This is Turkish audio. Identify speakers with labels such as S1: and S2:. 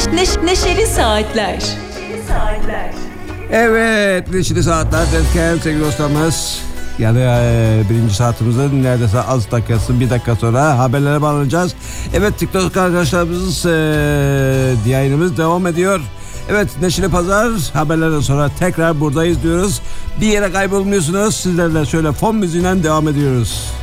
S1: Neşeli Saatler.
S2: Evet, Neşeli Saatler derken sevgili dostlarımız, yani birinci saatimizin neredeyse az dakikası, bir dakika sonra haberlere bağlanacağız. Evet, TikTok arkadaşlarımız yayınımız devam ediyor. Evet, Neşeli Pazar haberlerden sonra tekrar buradayız diyoruz. Bir yere kaybolmuyorsunuz. Sizlerle şöyle fon müziğiyle devam ediyoruz.